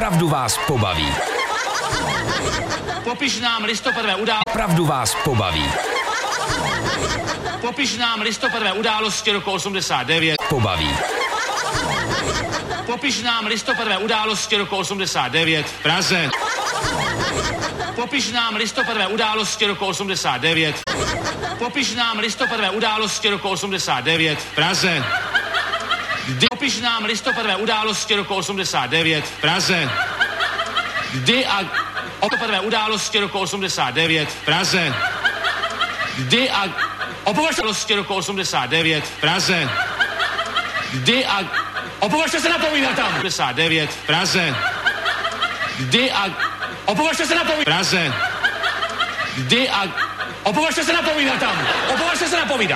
Opravdu vás pobaví. Popiš nám listopadové události. Opravdu vás pobaví. Popiš nám listopadové události roku 89. Pobaví. Popiš nám listopadové události roku 89 v Praze. Popiš nám listopadové události roku 89. Popiš nám listopadové události roku 89 v Praze. Popiš nám listopadové události roku 89 v Praze. Kdy a listopadové události roku 89 v Praze. Kdy a události roku 89 v Praze. Kdy a opovažte se napovídat tam. 89 v Praze. Kdy a opovažte se napovídat. Praze. Kdy a opovažte se napovídat tam. Opovažte se napovídat.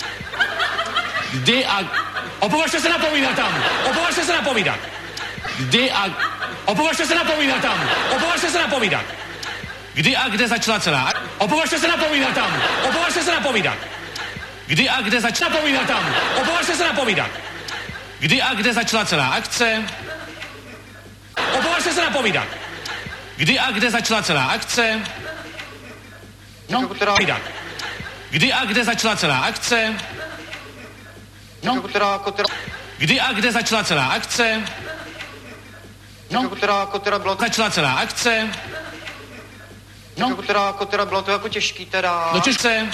Kdy a opovažte se napovídat tam. Opovažte se napovídat. Kdy a opovažte se napovídat tam. Opovažte se napovídat. Kdy a kde začala celá? Opovažte se napovídat tam. Opovažte se napovídat. Kdy a kde začala napovídat tam. Opovažte se napovídat. Kdy a kde začala celá akce? Opovažte se napovídat. Kdy a kde začala celá akce? No, povídat. Kdy a kde začala celá akce? No, kdy a kde začala celá akce? No, začala celá akce? No, bylo to jako těžký teda. do Češce?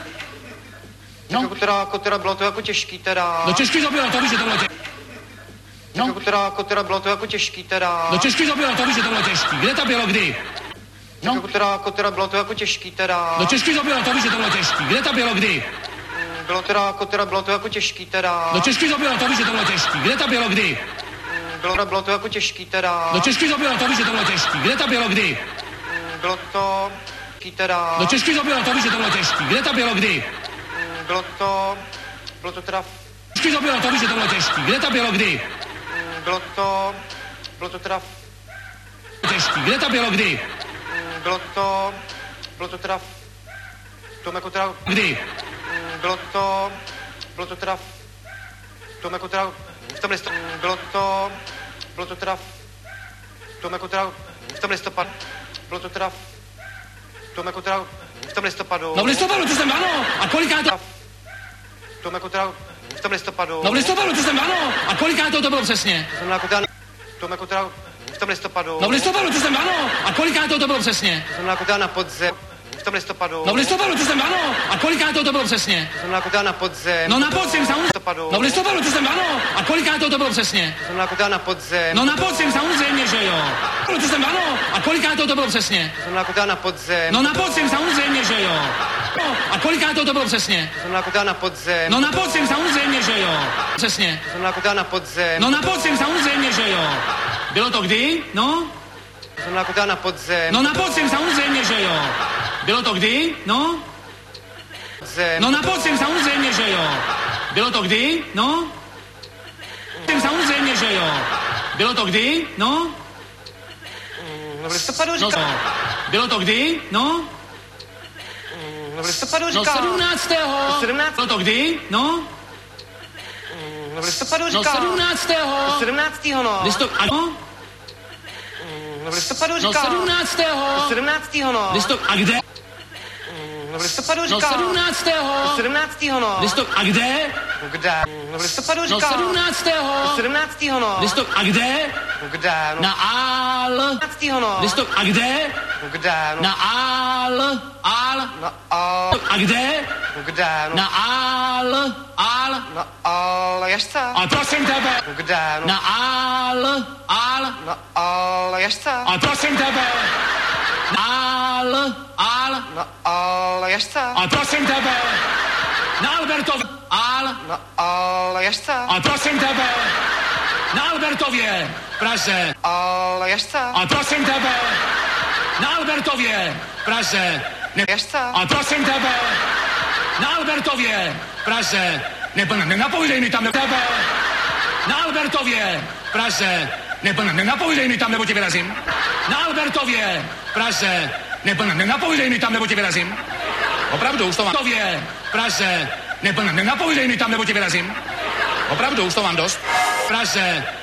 No, Bylo to jako těžký teda. do Češky to bylo, to víš, že to bylo těžký. No, Bylo to jako těžký teda. do Češky to bylo, to víš, že to bylo těžký. Kde to bylo, kdy? No, Bylo to jako těžký teda. do Češky to bylo, to víš, že to bylo těžký. Kde to bylo, kdy? Bylo to jako těžký teda. Do Češky to bylo, to víš, že to bylo těžký. Kde to bylo, kdy? Bylo to jako těžký teda. Do Češky to bylo, to víš, že to bylo těžký. Kde to bylo, kdy? Bylo to těžký teda. Do Češky to bylo, to víš, že to bylo těžký. Kde to bylo, kdy? Bylo to teda. Češky to bylo, to víš, že to bylo těžký. Kde to bylo, kdy? Bylo to teda. Těžký. Kde to bylo, kdy? Bylo to teda. Tom jako teda. Kdy? Bylo to teda. Tom jako teda. V tom listopadu. Bylo to teda. Tom jako teda. V tom listopadu. Bylo to teda. Tom jako teda. V tom listopadu. No v listopadu, to jsem ano. A koliká to? Tom jako teda. V tom listopadu. No v listopadu, to jsem ano. A koliká to bylo přesně? To znamená jako teda. Tom jako teda. V tom listopadu. No v listopadu, to jsem ano. A koliká to bylo přesně? To znamená jako teda na podzem. V tom listopadu. No v listopadu, to jsem ano. A koliká to bylo přesně? To znamená jako teda na podzem. No na podzim, samozřejmě. Listopadu. No v listopadu, to jsem ano. A koliká to bylo přesně? To znamená jako teda na podzem. No na podzim, samozřejmě, že jo. To jsem ano. A koliká to bylo přesně? To znamená jako teda na podzem. No na podzim, samozřejmě, že jo. No, a koliká to bylo přesně? To znamená jako teda na podzem. No na podzim, samozřejmě, že jo. Přesně. To znamená jako teda na podzem. No na podzim, samozřejmě, že jo. Bylo to kdy? No? To znamená jako teda na podzem. No na podzim, samozřejmě, že jo. Bylo to kdy? No? Podzem. No na podzim, samozřejmě, že jo. Bylo to kdy? No? Samozřejmě, že jo. Bylo to kdy? No? No v listopadu No, říká. bylo to kdy? No? No v listopadu No říká. 17. 17. Bylo to kdy? No? No v listopadu No říká. 17. 17. no. Ano? No v listopadu No říká. 17. 17. no. A kde? No v listopadu No říká. 17. 17. no. A kde? No kde? No v listopadu No říká. 17. 17. no. A kde? No kde? No Na Al. 17. no. A kde? No kde? No Na Al. na a. A kde? No kde? No Na Al. na ale jažce. A prosím tebe. No kde? No Na Al. na ale jažce. A prosím tebe. Na Al. Na ale jažce. A prosím tebe. Na Albertov. Na ale jažce. A prosím tebe. Na Albertově. Praze. Ale jažce. A prosím tebe. Na Albertově. Praze. Jažce. A prosím tebe. Na Albertově. Praze. Nenapovídej mi tam tebe. Na Albertově. Praze. Nenapovídej mi tam, nebo ti vyrazím. Na Albertově. Praze. Nenapovídej mi tam, nebo ti vyrazím. Opravdu, už to mám. Praze. Nenapovídej mi tam, nebo ti vyrazím. Opravdu, už to mám dost. Praze.